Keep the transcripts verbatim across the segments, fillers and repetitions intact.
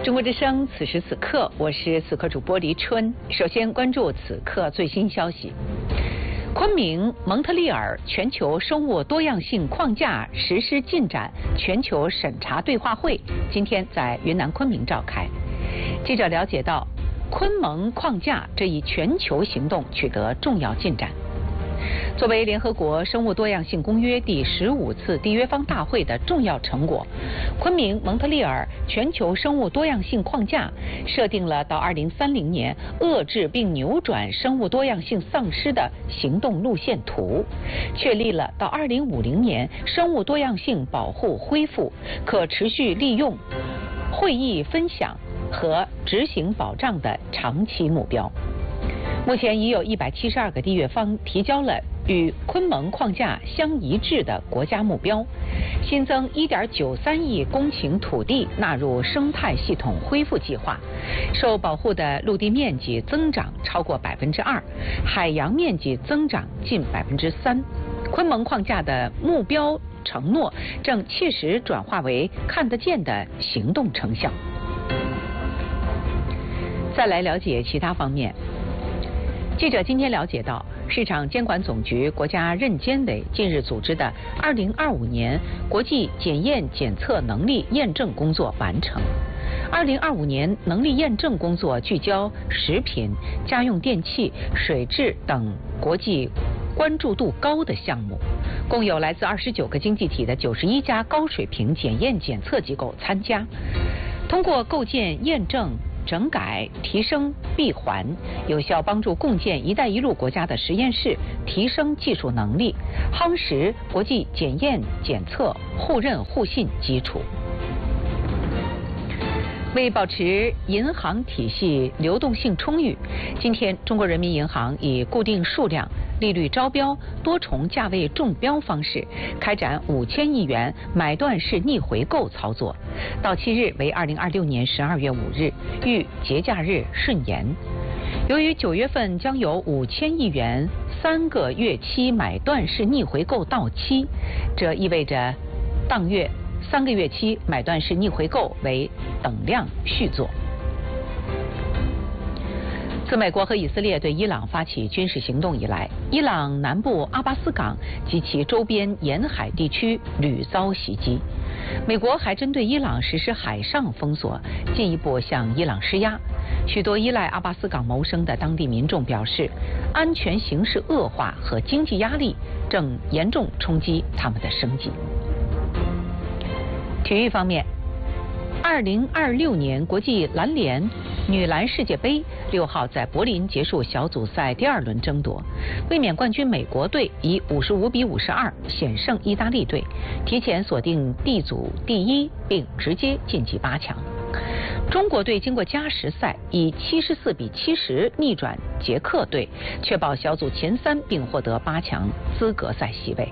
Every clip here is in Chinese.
中国之声，此时此刻，我是此刻主播黎春。首先关注此刻最新消息：昆明蒙特利尔全球生物多样性框架实施进展全球审查对话会今天在云南昆明召开。记者了解到，昆蒙框架这一全球行动取得重要进展。作为联合国生物多样性公约第十五次缔约方大会的重要成果，昆明蒙特利尔全球生物多样性框架设定了到二零三零年遏制并扭转生物多样性丧失的行动路线图，确立了到二零五零年生物多样性保护恢复、可持续利用、会议分享和执行保障的长期目标。目前已有一百七十二个缔约方提交了与昆蒙框架相一致的国家目标，新增一点九三亿公顷土地纳入生态系统恢复计划，受保护的陆地面积增长超过百分之二，海洋面积增长近百分之三。昆蒙框架的目标承诺正切实转化为看得见的行动成效。再来了解其他方面。记者今天了解到，市场监管总局国家认监委近日组织的二零二五年国际检验检测能力验证工作完成。二零二五年能力验证工作聚焦食品、家用电器、水质等国际关注度高的项目，共有来自二十九个经济体的九十一家高水平检验检测机构参加。通过构建验证、整改、提升闭环，有效帮助共建“一带一路”国家的实验室提升技术能力，夯实国际检验检测互认互信基础。为保持银行体系流动性充裕，今天中国人民银行以固定数量、利率招标、多重价位中标方式开展五千亿元买断式逆回购操作，到期日为二零二六年十二月五日，遇节假日顺延。由于九月份将有五千亿元三个月期买断式逆回购到期，这意味着当月三个月期买断式逆回购为等量续作。自美国和以色列对伊朗发起军事行动以来，伊朗南部阿巴斯港及其周边沿海地区屡遭袭击。美国还针对伊朗实施海上封锁，进一步向伊朗施压。许多依赖阿巴斯港谋生的当地民众表示，安全形势恶化和经济压力正严重冲击他们的生计。体育方面，二零二六年国际篮联女篮世界杯六号在柏林结束小组赛第二轮争夺，卫冕冠军美国队以五十五比五十二险胜意大利队，提前锁定 D 组第一，并直接晋级八强。中国队经过加时赛以七十四比七十逆转捷克队，确保小组前三，并获得八强资格赛席位。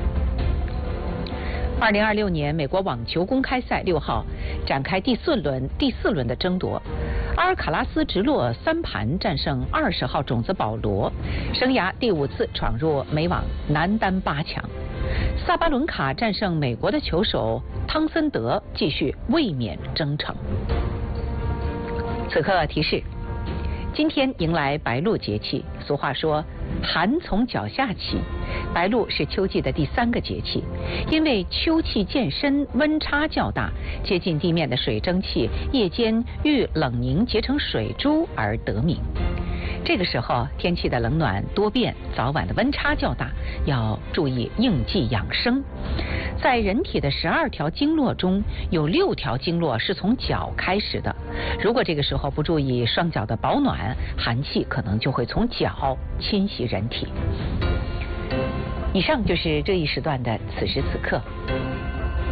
二零二六年美国网球公开赛六号展开第四轮第四轮的争夺，阿尔卡拉斯直落三盘战胜二十号种子保罗，生涯第五次闯入美网男单八强。萨巴伦卡战胜美国的球手汤森德，继续卫冕征程。此刻提示，今天迎来白露节气，俗话说寒从脚下起，白露是秋季的第三个节气，因为秋气渐深，温差较大，接近地面的水蒸气夜间遇冷凝结成水珠而得名。这个时候天气的冷暖多变，早晚的温差较大，要注意应季养生。在人体的十二条经络中，有六条经络是从脚开始的，如果这个时候不注意双脚的保暖，寒气可能就会从脚侵袭人体。以上就是这一时段的此时此刻。